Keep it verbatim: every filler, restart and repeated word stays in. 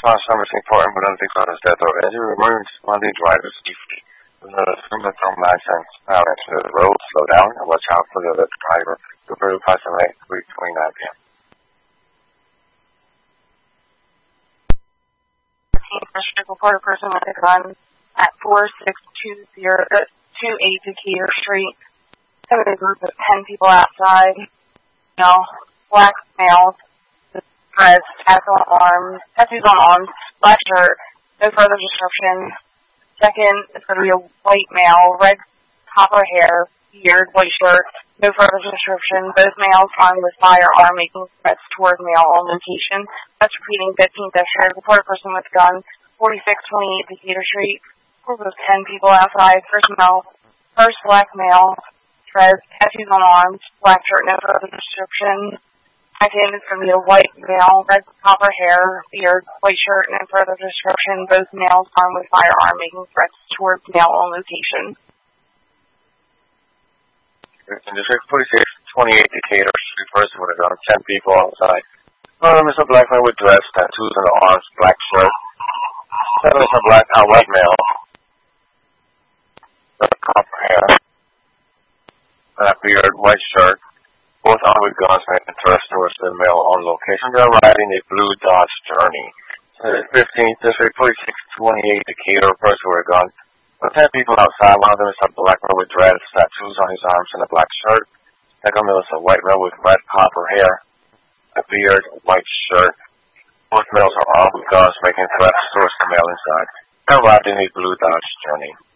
response number is important, but anything on his death or injury. Emergency responding drivers safety. Assuming from accent out into the road, slow down, and watch out for the other driver. Prepare to pass the lane three twenty-nine p m District report a person with a gun at four six two zero two eight Decatur Street. There was a group of ten people outside. You know, black males, dressed, tattoos on arms, tattoos on arms, black shirt, no further description. Second, it's going to be a white male, red copper hair, beard, white shirt, no further description. Both males armed with firearm making threats toward male on location. That's repeating fifteenth District. Report a person with a gun, forty-six twenty-eight Decatur Street. Group of ten people outside. First male, first black male, dressed, tattoos on arms, black shirt, no further description. Second, it's going to be a white male, red copper hair, beard, white shirt, no further description. Both males armed with firearm making threats towards male on location. District forty-six twenty-eight Decatur Street. Person with a gun, ten people outside. One of them is a black man with dress, tattoos on the arms, black shirt. Second is a black, uh, white male, red copper hair, black beard, white shirt. Both armed with guns making threats towards the male on location. They're riding a blue Dodge Journey. fifteenth District, forty-six twenty-eight Decatur, person with a gun. Ten people outside. One of them is a black man with dreads, tattoos on his arms, and a black shirt. Second male is a white male with red copper hair, a beard, white shirt. Both males are armed with guns making threats towards the male inside. They're riding a blue Dodge Journey.